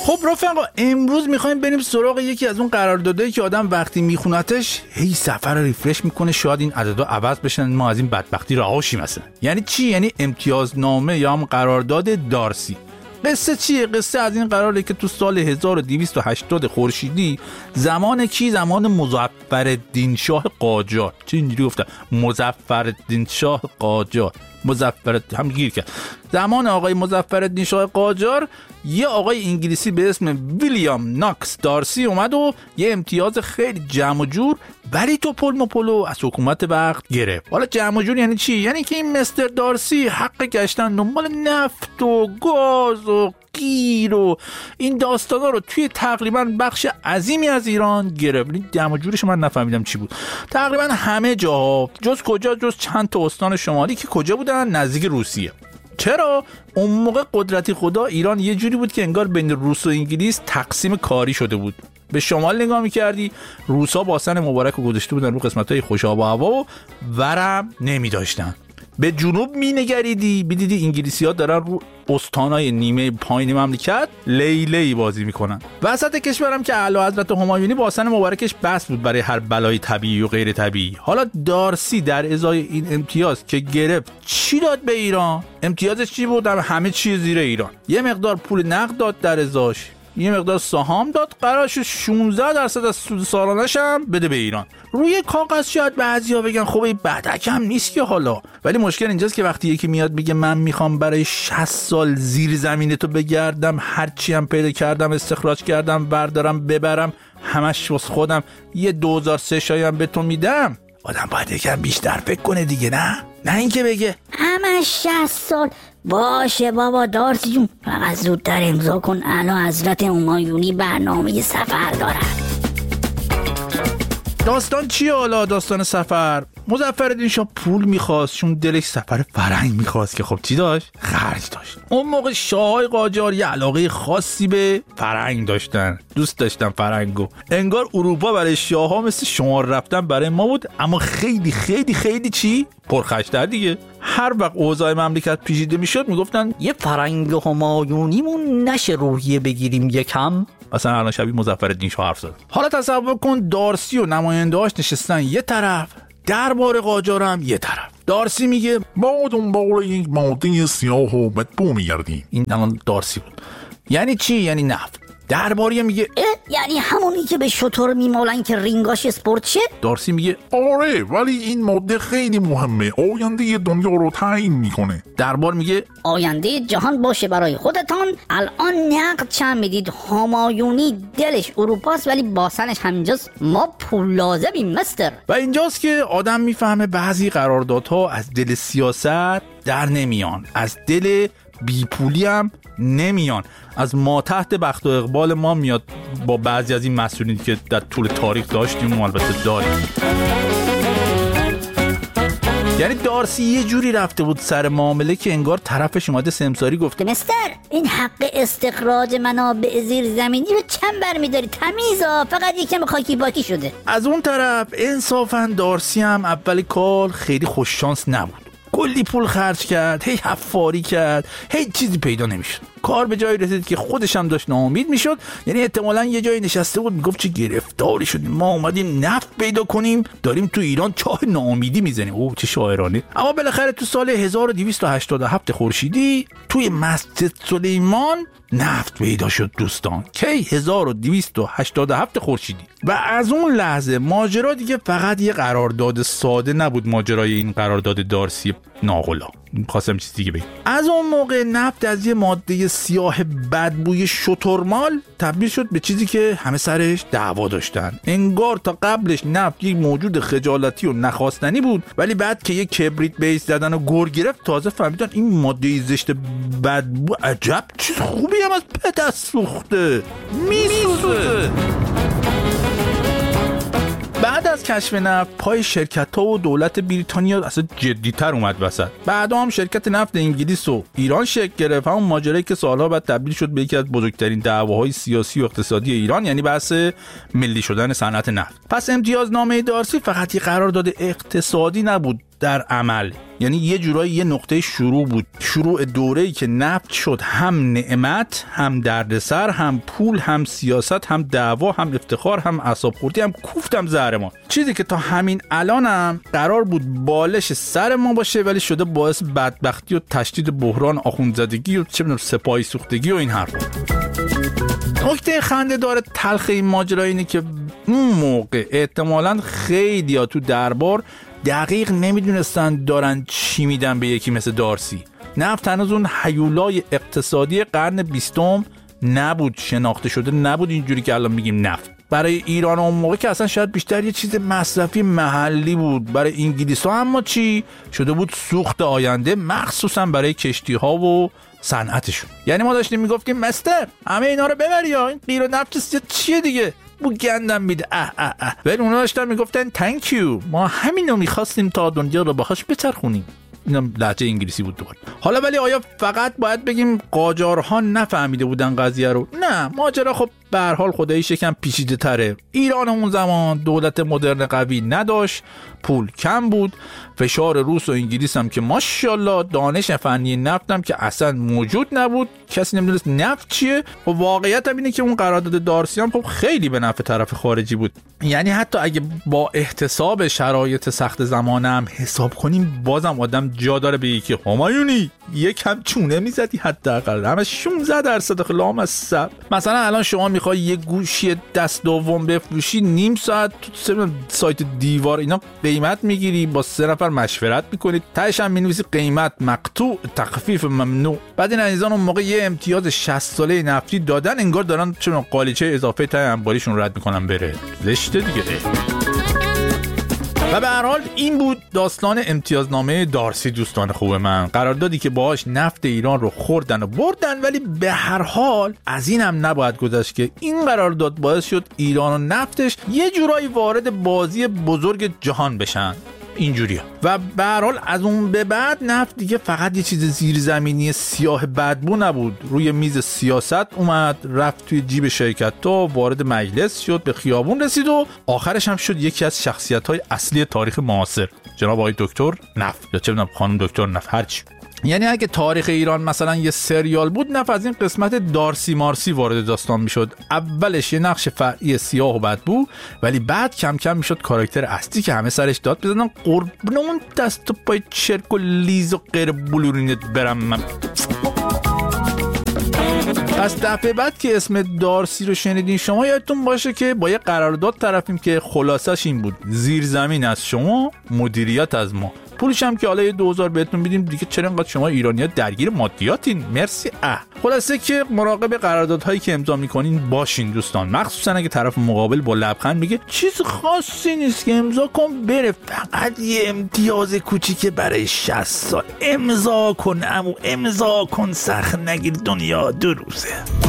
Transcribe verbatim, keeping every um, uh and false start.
خب رفقا، امروز میخوایم بریم سراغ یکی از اون قراردادایی که آدم وقتی میخونتش هی سفر رو ریفرش میکنه، شاید این عددا عوض بشن، ما از این بدبختی رها شیم. مثلا یعنی چی؟ یعنی امتیازنامه یا هم قرارداد دارسی. قصه چیه؟ قصه از این قراره که تو سال هزار و دویست و هشتاد خورشیدی، زمان کی؟ زمان مظفرالدین شاه قاجار. چه اینجوری گفتم؟ مظفرالدین شاه قاجار. مظفر هم گیر کرد. زمان آقای مظفرالدین شاه قاجار، یه آقای انگلیسی به اسم ویلیام ناکس دارسی اومد و یه امتیاز خیلی جمع و جور ولی تو پل مپلو از حکومت وقت گرفت. حالا جمع و جور یعنی چی؟ یعنی که این مستر دارسی حق گشتن دنبال نفت و گاز و گیر و این داستانا رو توی تقریبا بخش عظیمی از ایران گرفت. جمع و جورش من نفهمیدم چی بود. تقریبا همه جا، جز کجا؟ جز چند تا استان شمالی که کجا بودن؟ نزدیک روسیه. چرا؟ اون موقع قدرتی خدا ایران یه جوری بود که انگار بین روس و انگلیس تقسیم کاری شده بود. به شمال نگاه می‌کردی، روسا باسن مبارک رو گذاشته بودن رو قسمت‌های خوش آب و هوا و ورم نمی‌داشتن. به جنوب می‌نگریدی، می‌دیدی انگلیسی‌ها دارن رو استان‌های نیمه پایین مملکت لیلی بازی می‌کنن. وسط کشورم که اعلیحضرت همایونی باسن مبارکش بس بود برای هر بلای طبیعی و غیر طبیعی. حالا دارسی در ازای این امتیاز که گرفت چی داد به ایران؟ امتیازش چی بود؟ همه چی زیر ایران. یه مقدار پول نقد داد در ازاش، یه مقدار سهام داد، قرارش شانزده درصد از سود سالانش هم بده به ایران. روی کاغذ شاید بعضیا بگن خب این بدک هم نیست که حالا، ولی مشکل اینجاست که وقتی یکی میاد میگه من میخوام برای شصت سال زیر زمین تو بگردم، هرچی هم پیدا کردم استخراج کردم بردارم ببرم، همش واسه خودم، یه دوزار سه شایم به تو میدم، آدم باید یکم بیشتر فکر کنه دیگه. نه نه اینکه بگه همه شصت سال. باشه بابا دارسی جون، فقط زودتر امضا کن، اعلی حضرت همایونی برنامه سفر دارن. داستان چیه حالا؟ داستان سفر. مظفرالدین شاه پول میخواست، چون دلش سفر فرنگ میخواست که خب چی داشت؟ خرج داشت. اون موقع شاههای قاجار یه علاقه خاصی به فرنگ داشتن، دوست داشتن فرنگو. انگار اروپا برای شاهها مثل شمار رفتن برای ما بود، اما خیلی خیلی خیلی چی؟ پرخرج‌تر دیگه. هر وقت اوضاع مملکت پیچیده میشد میگفتن یه فرنگ همایونیمون نشه روحیه بگیریم یکم. مثلا الان شبیه مظفرالدین شاه حرف زد. حالا تصور کن دارسی و نماینده‌هاش نشستن یه طرف، دربار قاجار هم یه طرف. دارسی میگه ما دنبال یک ماده سیاه و بدبو میگردیم. این الان دارسی بود. یعنی چی؟ یعنی نفت. درباری میگه یعنی همونی که به شتر میمالن که رینگاش اسپورت شه؟ دارسی میگه آره، ولی این ماده خیلی مهمه، آینده دنیا رو تعیین میکنه. دربار میگه آینده جهان باشه برای خودتان. الان نقد چند میدید؟ همایونی دلش اروپاست ولی باسنش همینجاست، ما پول لازمیم مستر. و اینجاست که آدم میفهمه بعضی قراردادها از دل سیاست در نمیان، از دل بیپولی هم نمیان، از ما تحت بخت و اقبال ما میاد با بعضی از این مسئولیتی که در طول تاریخ داشتیم و البته داریم. یعنی دارسی یه جوری رفته بود سر معامله که انگار طرفش اومده سمساری گفته مستر این حق استخراج منابع زیر زمینی رو چند برمیداری؟ تمیزا، فقط یکم خاکی باکی شده. از اون طرف انصافا دارسی هم اول کار خیلی خوش شانس نبود. کلی پول خرج کرد، هی حفاری کرد، هی چیزی پیدا نمیشد. کار به جایی رسید که خودش هم داشت ناامید میشد. یعنی احتمالاً یه جایی نشسته بود میگفت چه گرفتاری شدیم، ما اومدیم نفت پیدا کنیم داریم تو ایران چاه ناامیدی میزنیم. اوه چه شاعرانه. اما بالاخره تو سال هزار و دویست و هشتاد و هفت خورشیدی توی مسجد سلیمان نفت پیدا شد دوستان. کی؟ هزار و دویست و هشتاد و هفت خورشیدی. و از اون لحظه ماجرا دیگه فقط یه قرارداد ساده نبود، ماجرای این قرارداد دارسی ناقلا. خواستم چیز دیگه بگم. از اون موقع نفت از یه ماده سیاه بدبوی شترمال تبدیل شد به چیزی که همه سرش دعوا داشتن. انگار تا قبلش نفت یک موجود خجالتی و نخواستنی بود، ولی بعد که یک کبریت بیس زدن و گر گرفت تازه فهمیدن این ماده زشت بدبو عجب چیز خوبی هم از پدر سوخته میسوزه. بعد از کشف نفت پای شرکت‌ها و دولت بریتانیا اصلا جدی‌تر اومد وسط. بعدا هم شرکت نفت انگلیس و ایران شکل گرفت، همون ماجرایی که سالها بعد تبدیل شد به یکی از بزرگترین دعواهای سیاسی و اقتصادی ایران، یعنی بحث ملی شدن صنعت نفت. پس امتیازنامه دارسی فقط یک قرارداد اقتصادی نبود، در عمل، یعنی یه جورایی یه نقطه شروع بود، شروع دوره‌ای که نفت شد هم نعمت، هم دردسر، هم پول، هم سیاست، هم دعوا، هم افتخار، هم اعصاب خوردی، هم کوفت، هم زهر ما. چیزی که تا همین الانم قرار بود بالش سر ما باشه ولی شده باعث بدبختی و تشدید بحران آخوندزدگی و چه می‌دونم سپاهی سوختگی و این حرفا. نکته خنده‌دار تلخ این ماجرا اینه که اون موقع احتمالاً خیلی‌ها تو دربار دقیق نمیدونستن دارن چی میدن به یکی مثل دارسی. نفت هنوز اون هیولای اقتصادی قرن بیستم نبود، شناخته شده نبود اینجوری که الان میگیم نفت. برای ایران اون موقع که اصلا شاید بیشتر یه چیز مصرفی محلی بود. برای انگلیس‌ها اما چی شده بود؟ سوخت آینده، مخصوصا برای کشتی‌ها و صنعتشون. یعنی ما داشتیم میگفتیم مستر همه اینا رو ببر، یا این غیر نفت چیه دیگه، بو گندم میده اه اه اه. ولی اونا داشتن میگفتن تانک یو، ما همینو میخواستیم تا دنیا رو باهاش بچرخونیم. اینم لهجه انگلیسی بود دوباره. حالا ولی آیا فقط باید بگیم قاجارها نفهمیده بودن قضیه رو؟ نه، ماجرا خب به هر حال خداییش یکم پیچیده تره. ایران اون زمان دولت مدرن قوی نداشت، پول کم بود، فشار روس و انگلیس هم که ماشاءالله، دانش فنی نفت هم که اصلا موجود نبود، کسی نمیدونست نفت چیه. و واقعیت هم اینه که اون قرارداد دارسی هم خب خیلی به نفع طرف خارجی بود. یعنی حتی اگه با احتساب شرایط سخت زمانه هم حساب کنیم، بازم آدم جا داره بگه که همایونی یکم چونه میزدی حداقل. همه شانزده درصد خلام از سب. مثلا الان شما میخوای یه گوشی دست دوم بفروشی، نیم ساعت تو سایت دیوار اینا قیمت میگیری، با سه نفر مشورت میکنید، تهش هم مینویسی قیمت مقطوع، تخفیف ممنوع. بعد این عزیزان اون موقع یه امتیاز شصت ساله نفتی دادن، انگار دارن چه قالیچه اضافه ته انباریشون رد میکنن بره. زشته دیگه. و به هر حال این بود داستان امتیازنامه دارسی دوستان خوب من. قراردادی که باهاش نفت ایران رو خوردن و بردن، ولی به هر حال از این هم نباید گذشت که این قرارداد باعث شد ایران و نفتش یه جورایی وارد بازی بزرگ جهان بشن. اینجوریه. و به هر حال از اون به بعد نفت دیگه فقط یه چیز زیرزمینی سیاه بدبو نبود، روی میز سیاست اومد، رفت توی جیب شرکت‌ها، وارد مجلس شد، به خیابون رسید و آخرش هم شد یکی از شخصیت‌های اصلی تاریخ معاصر، جناب آقای دکتر نفت، یا چه می‌دونم خانم دکتر نفت، هرچی. یعنی اگه تاریخ ایران مثلا یه سریال بود، نفت از این قسمت دارسی مارسی وارد داستان میشد. اولش یه نقش فرعی سیاه و بدبو، ولی بعد کم کم میشد کاراکتر اصلی که همه سرش داد بزنن قربون اون دست و پای چرک و لیز و غیر بلورینت برم من. پس دفعه بعد که اسم دارسی رو شنیدین شما، یادتون باشه که با یه قرارداد طرفیم که خلاصش این بود: زیر زمین از شما، مدیریت از ما. پولش هم که حالا یه دوزار بهتون میدیم دیگه، چرا انقدر شما ایرانی‌ها درگیر مادیاتین؟ مرسی. اه خلاصه که مراقب قراردادهایی که امضا میکنین باشین دوستان، مخصوصا اگه طرف مقابل با لبخند میگه چیز خاصی نیست که امضا کن بره، فقط یه امتیاز کوچیکه برای شصت سال، امضا کن عمو، امضا کن، سخت نگیر، دنیا دو روزه.